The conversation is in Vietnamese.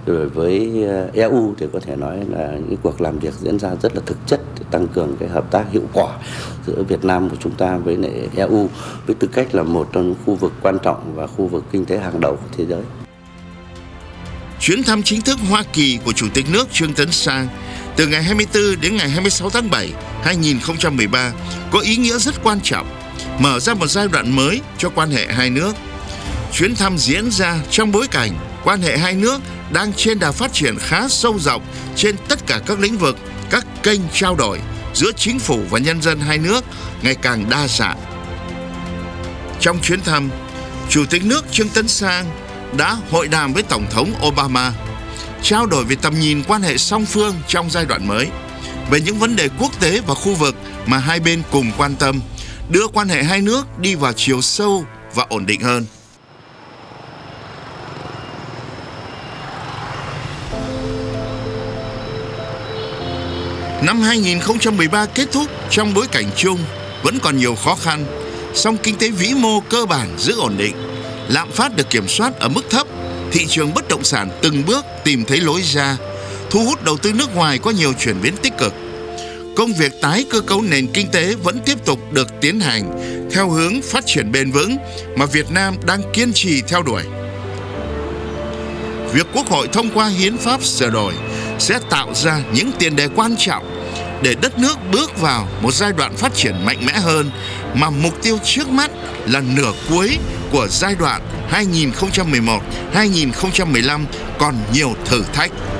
Rồi với EU thì có thể nói là những cuộc làm việc diễn ra rất là thực chất để tăng cường cái hợp tác hiệu quả giữa Việt Nam của chúng ta với lại EU với tư cách là một trong những khu vực quan trọng và khu vực kinh tế hàng đầu của thế giới. Chuyến thăm chính thức Hoa Kỳ của Chủ tịch nước Trương Tấn Sang từ ngày 24 đến ngày 26 tháng 7, 2013 có ý nghĩa rất quan trọng, mở ra một giai đoạn mới cho quan hệ hai nước. Chuyến thăm diễn ra trong bối cảnh quan hệ hai nước đang trên đà phát triển khá sâu rộng trên tất cả các lĩnh vực, các kênh trao đổi giữa chính phủ và nhân dân hai nước ngày càng đa dạng. Trong chuyến thăm, Chủ tịch nước Trương Tấn Sang đã hội đàm với Tổng thống Obama, trao đổi về tầm nhìn quan hệ song phương trong giai đoạn mới, về những vấn đề quốc tế và khu vực mà hai bên cùng quan tâm, đưa quan hệ hai nước đi vào chiều sâu và ổn định hơn. Năm 2013 kết thúc trong bối cảnh chung vẫn còn nhiều khó khăn, song kinh tế vĩ mô cơ bản giữ ổn định, lạm phát được kiểm soát ở mức thấp, thị trường bất động sản từng bước tìm thấy lối ra, thu hút đầu tư nước ngoài có nhiều chuyển biến tích cực. Công việc tái cơ cấu nền kinh tế vẫn tiếp tục được tiến hành theo hướng phát triển bền vững mà Việt Nam đang kiên trì theo đuổi. Việc Quốc hội thông qua hiến pháp sửa đổi sẽ tạo ra những tiền đề quan trọng để đất nước bước vào một giai đoạn phát triển mạnh mẽ hơn, mà mục tiêu trước mắt là nửa cuối của giai đoạn 2011-2015 còn nhiều thử thách.